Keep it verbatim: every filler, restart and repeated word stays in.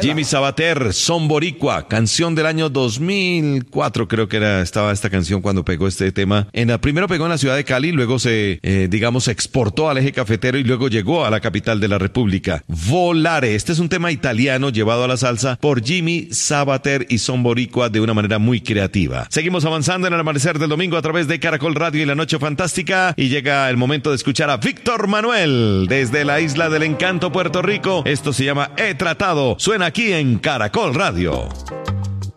Jimmy Sabater, Son Boricua, canción del año dos mil cuatro, creo que era, estaba esta canción cuando pegó este tema. En la, primero pegó en la ciudad de Cali, luego se, eh, digamos, se exportó al eje cafetero y luego llegó a la capital de la República. Volare, este es un tema italiano llevado a la salsa por Jimmy Sabater y Son Boricua de una manera muy creativa. Seguimos avanzando en el amanecer del domingo a través de Caracol Radio y La Noche Fantástica, y llega el momento de escuchar a Víctor Manuel desde la Isla del Encanto, Puerto Rico. Esto se llama He Tratado. Suena aquí en Caracol Radio.